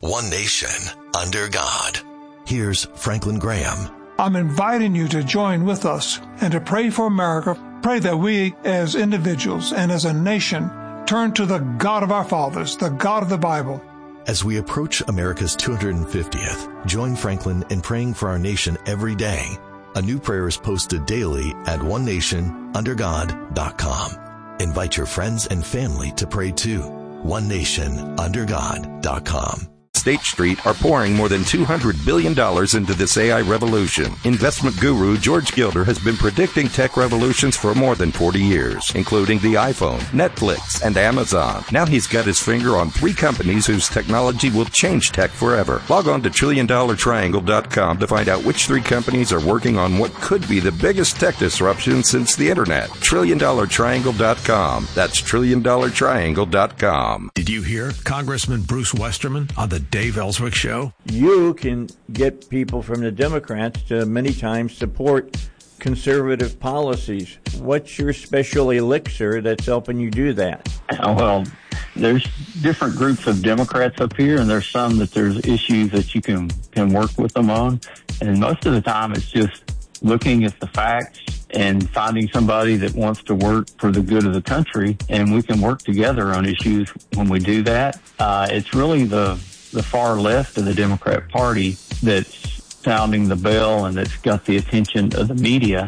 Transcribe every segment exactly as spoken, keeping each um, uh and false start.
one nation, under God. Here's Franklin Graham. I'm inviting you to join with us and to pray for America. Pray that we as individuals and as a nation turn to the God of our fathers, the God of the Bible. As we approach America's two hundred fiftieth, join Franklin in praying for our nation every day. A new prayer is posted daily at one nation under god dot com. Invite your friends and family to pray too. one nation under god dot com. State Street are pouring more than two hundred billion dollars into this A I revolution. Investment guru George Gilder has been predicting tech revolutions for more than forty years, including the iPhone, Netflix, and Amazon. Now he's got his finger on three companies whose technology will change tech forever. Log on to trillion dollar triangle dot com to find out which three companies are working on what could be the biggest tech disruption since the Internet. trillion dollar triangle dot com. That's trillion dollar triangle dot com. Did you hear Congressman Bruce Westerman on the Dave Ellswick Show? You can get people from the Democrats to many times support conservative policies. What's your special elixir that's helping you do that? Well, there's different groups of Democrats up here, and there's some that there's issues that you can, can work with them on. And most of the time it's just looking at the facts and finding somebody that wants to work for the good of the country, and we can work together on issues when we do that. Uh, it's really the the far left of the Democrat Party that's sounding the bell and that's got the attention of the media.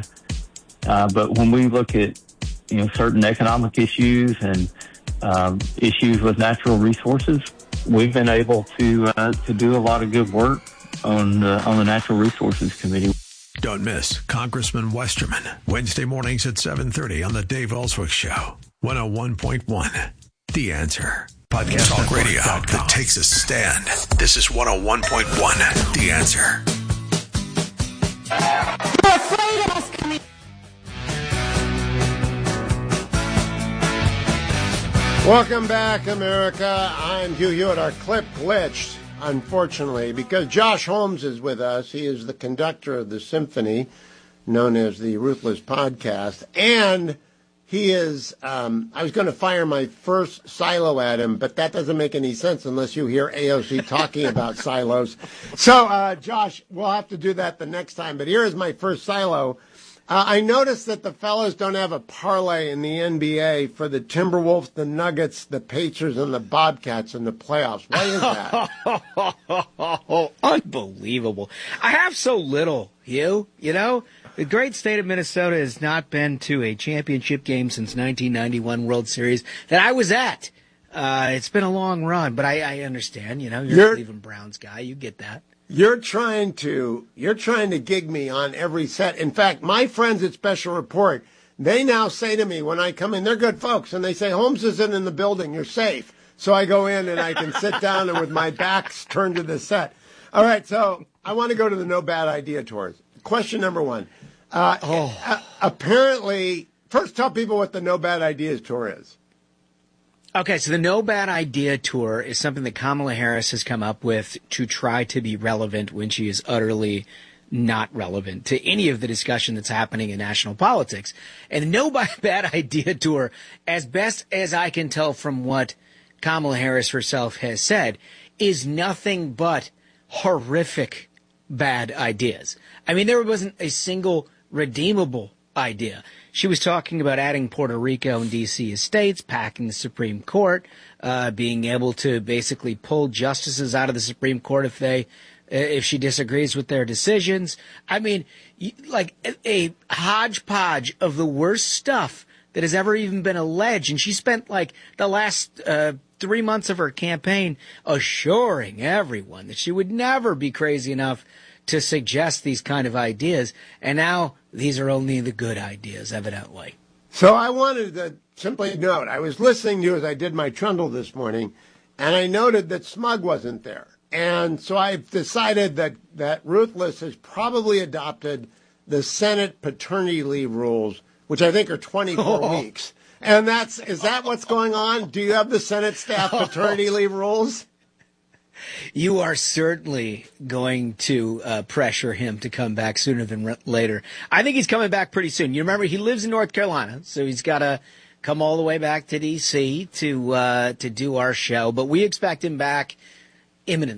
Uh, but when we look at, you know, certain economic issues and um, issues with natural resources, we've been able to uh, to do a lot of good work on uh, on the Natural Resources Committee. Don't miss Congressman Westerman, Wednesday mornings at seven thirty on the Dave Ellswick Show, one oh one point one. The Answer. Podcast talk radio that takes a stand. This is one oh one point one. The Answer. You're afraid of us coming. Welcome back, America. I'm Hugh Hewitt. Our clip glitched, unfortunately, because Josh Holmes is with us. He is the conductor of the symphony known as the Ruthless Podcast. And he is, um, I was going to fire my first silo at him, but that doesn't make any sense unless you hear A O C talking about silos. So, uh, Josh, we'll have to do that the next time. But here is my first silo. Uh, I noticed that the fellows don't have a parlay in the N B A for the Timberwolves, the Nuggets, the Pacers, and the Bobcats in the playoffs. Why is that? Oh, unbelievable. I have so little, Hugh, you know? The great state of Minnesota has not been to a championship game since nineteen ninety-one World Series that I was at. Uh, it's been a long run, but I, I understand, you know, you're, you're a Cleveland Browns guy. You get that. You're trying to, you're trying to gig me on every set. In fact, my friends at Special Report, they now say to me when I come in, they're good folks, and they say, Holmes isn't in the building, you're safe. So I go in and I can sit down and with my back's turned to the set. All right, so I want to go to the No Bad Idea tours. Question number one. Uh, oh. uh, apparently, first tell people what the No Bad Ideas tour is. Okay, so the No Bad Idea tour is something that Kamala Harris has come up with to try to be relevant when she is utterly not relevant to any of the discussion that's happening in national politics. And the No Bad Idea tour, as best as I can tell from what Kamala Harris herself has said, is nothing but horrific bad ideas. I mean, there wasn't a single redeemable idea. She was talking about adding Puerto Rico and D C estates, packing the Supreme Court, uh, being able to basically pull justices out of the Supreme Court if they, if she disagrees with their decisions. I mean, like a, a hodgepodge of the worst stuff that has ever even been alleged. And she spent like the last uh, three months of her campaign assuring everyone that she would never be crazy enough to suggest these kind of ideas. And now these are only the good ideas, evidently. So I wanted to simply note, I was listening to you as I did my trundle this morning, and I noted that Smug wasn't there. And so I've decided that, that Ruthless has probably adopted the Senate paternity leave rules, which I think are twenty-four oh. weeks. And that's, is that what's going on? Do you have the Senate staff paternity leave rules? You are certainly going to uh, pressure him to come back sooner than re- later. I think he's coming back pretty soon. You remember, he lives in North Carolina, so he's got to come all the way back to D C to uh, to do our show. But we expect him back imminently.